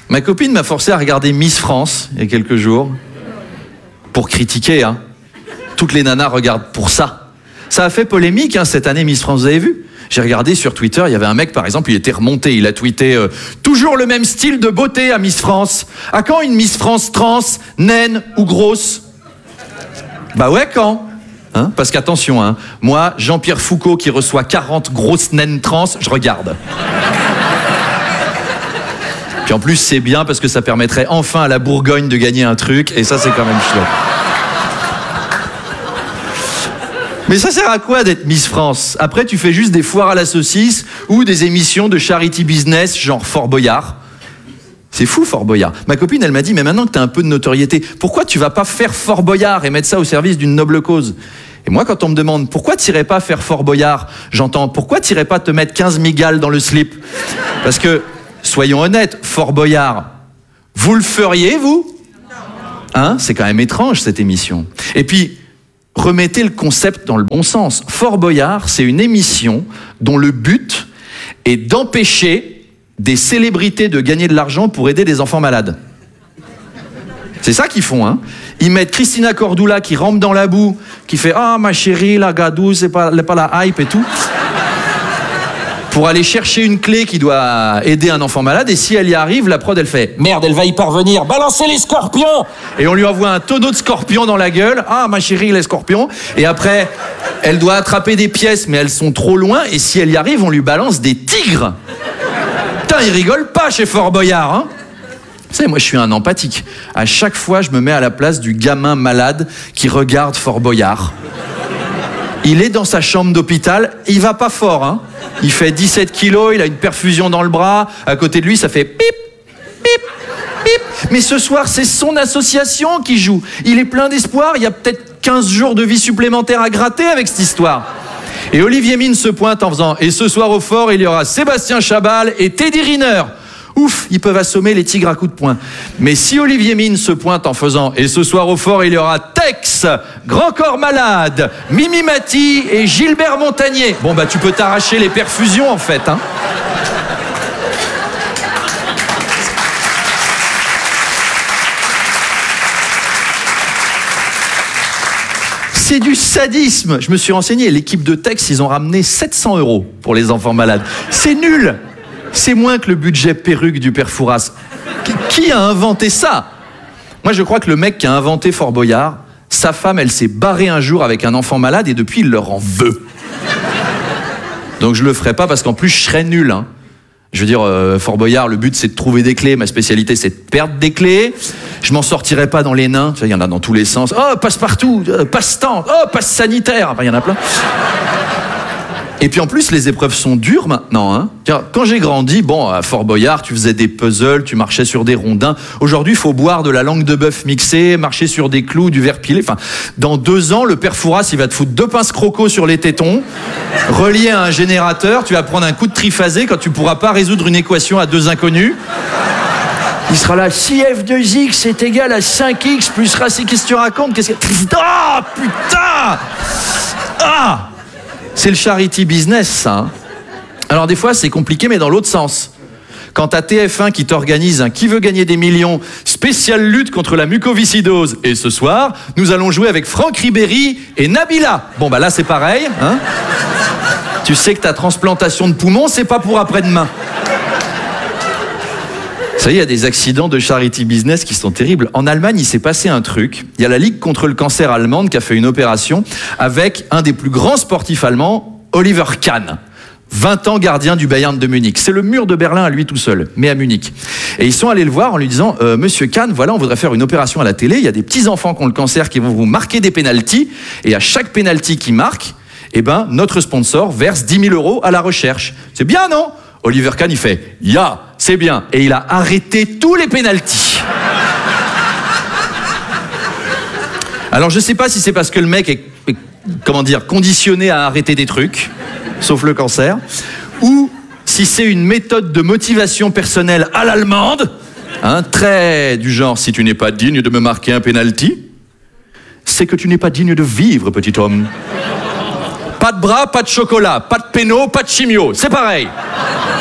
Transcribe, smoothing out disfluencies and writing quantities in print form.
Ma copine m'a forcé à regarder Miss France il y a quelques jours pour critiquer. Hein. Toutes les nanas regardent pour ça. Ça a fait polémique cette année Miss France, vous avez vu ? J'ai regardé sur Twitter, il y avait un mec par exemple, il était remonté, il a tweeté « Toujours le même style de beauté à Miss France. À quand une Miss France trans, naine ou grosse ?» Bah ouais, quand ? Hein ? Parce qu'attention, moi, Jean-Pierre Foucault qui reçoit 40 grosses naines trans, je regarde. Puis en plus, c'est bien parce que ça permettrait enfin à la Bourgogne de gagner un truc, et ça, c'est quand même chouette. Mais ça sert à quoi d'être Miss France ? Après, tu fais juste des foires à la saucisse ou des émissions de charity business, genre Fort Boyard. C'est fou, Fort Boyard. Ma copine, elle m'a dit, mais maintenant que t'as un peu de notoriété, pourquoi tu vas pas faire Fort Boyard et mettre ça au service d'une noble cause ? Et moi, quand on me demande, pourquoi t'irais pas faire Fort Boyard ? J'entends, pourquoi t'irais pas te mettre 15 migales dans le slip ? Parce que, soyons honnêtes, Fort Boyard, vous le feriez, vous ? Hein ? C'est quand même étrange, cette émission. Et puis, remettez le concept dans le bon sens. Fort Boyard, c'est une émission dont le but est d'empêcher des célébrités de gagner de l'argent pour aider des enfants malades. C'est ça qu'ils font, hein. Ils mettent Christina Cordula qui rampe dans la boue, qui fait « Ah, ma chérie, la gadou, c'est pas la hype et tout », pour aller chercher une clé qui doit aider un enfant malade, et si elle y arrive, la prod, elle fait « Merde, elle va y parvenir, balancez les scorpions !» Et on lui envoie un tonneau de scorpions dans la gueule. « Ah, ma chérie, les scorpions !» Et après, elle doit attraper des pièces, mais elles sont trop loin, et si elle y arrive, on lui balance des tigres. Putain, ils rigolent pas chez Fort Boyard, hein. Vous savez, moi, je suis un empathique. À chaque fois, je me mets à la place du gamin malade qui regarde Fort Boyard. Il est dans sa chambre d'hôpital, il va pas fort, hein. Il fait 17 kilos, il a une perfusion dans le bras, à côté de lui, ça fait pip, pip, pip. Mais ce soir, c'est son association qui joue. Il est plein d'espoir, il y a peut-être 15 jours de vie supplémentaires à gratter avec cette histoire. Et Olivier Mine se pointe en faisant « Et ce soir au fort, il y aura Sébastien Chabal et Teddy Riner ». Ouf, ils peuvent assommer les tigres à coups de poing. Mais si Olivier Mine se pointe en faisant « Et ce soir au fort, il y aura Tex, Grand Corps Malade, Mimi Mati et Gilbert Montagnier », bon bah tu peux t'arracher les perfusions en fait, hein. C'est du sadisme. Je me suis renseigné, l'équipe de Tex, ils ont ramené 700 € pour les enfants malades. C'est nul. C'est moins que le budget perruque du père Fouras. Qui a inventé ça ? Moi, je crois que le mec qui a inventé Fort Boyard, sa femme, elle s'est barrée un jour avec un enfant malade et depuis, il leur en veut. Donc, je le ferai pas parce qu'en plus, je serais nul, hein. Je veux dire, Fort Boyard, le but, c'est de trouver des clés. Ma spécialité, c'est de perdre des clés. Je m'en sortirai pas dans les nains. Tu vois, il y en a dans tous les sens. Oh, passe-partout, passe-temps, oh, passe sanitaire. Enfin, il y en a plein. Et puis en plus, les épreuves sont dures maintenant, hein. Quand j'ai grandi, bon, à Fort Boyard, tu faisais des puzzles, tu marchais sur des rondins. Aujourd'hui, il faut boire de la langue de bœuf mixée, marcher sur des clous, du verre pilé. Enfin, dans 2 ans, le père Fouras, il va te foutre 2 pinces croco sur les tétons, relié à un générateur, tu vas prendre un coup de triphasé quand tu pourras pas résoudre une équation à 2 inconnus. Il sera là, si f2x est égal à 5x plus racine, qu'est-ce que tu racontes ? Qu'est-ce que... Ah, putain ! Ah ! C'est le charity business, ça. Hein. Alors des fois, c'est compliqué, mais dans l'autre sens. Quand t'as TF1 qui t'organise un « Qui veut gagner des millions ?» spéciale lutte contre la mucoviscidose. Et ce soir, nous allons jouer avec Franck Ribéry et Nabila. Bon, bah là, c'est pareil. Hein. Tu sais que ta transplantation de poumon, c'est pas pour après-demain. Vous savez, il y a des accidents de charity business qui sont terribles. En Allemagne, il s'est passé un truc. Il y a la Ligue contre le cancer allemande qui a fait une opération avec un des plus grands sportifs allemands, Oliver Kahn. 20 ans gardien du Bayern de Munich. C'est le mur de Berlin à lui tout seul, mais à Munich. Et ils sont allés le voir en lui disant « Monsieur Kahn, voilà, on voudrait faire une opération à la télé. Il y a des petits-enfants qui ont le cancer qui vont vous marquer des pénaltys. Et à chaque pénalty qu'ils marquent, eh ben, notre sponsor verse 10 000 € à la recherche. C'est bien, non ?» Oliver Kahn, il fait « Ya, c'est bien ». Et il a arrêté tous les pénaltys. Alors, je sais pas si c'est parce que le mec est conditionné à arrêter des trucs, sauf le cancer, ou si c'est une méthode de motivation personnelle à l'allemande, hein, très du genre « Si tu n'es pas digne de me marquer un pénalty, c'est que tu n'es pas digne de vivre, petit homme. » Pas de bras, pas de chocolat, pas de péno, pas de chimio, c'est pareil.